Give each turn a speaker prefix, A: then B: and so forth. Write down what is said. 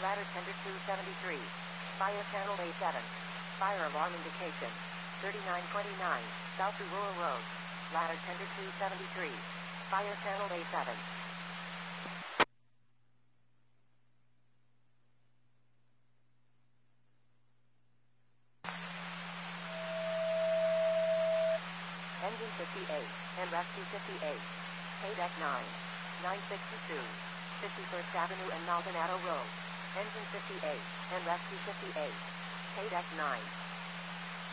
A: Ladder tender 273. Fire channel A7. Fire alarm indication. 3929, South Rural Road. Ladder tender 273. Fire channel A7. Engine 58, and Rescue 58. K-Deck 9. 962. 51st Avenue and Maldonado Road. Engine 58, and Rescue 58. K-Deck 9.